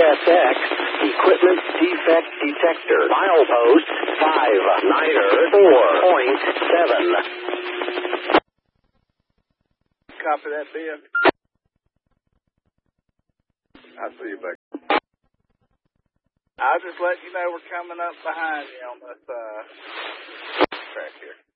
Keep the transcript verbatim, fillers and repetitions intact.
S X Equipment Defect Detector. Milepost five niner four point seven. Copy that, Ben. I'll see you back. I'll just let you know we're coming up behind you on this uh, track here.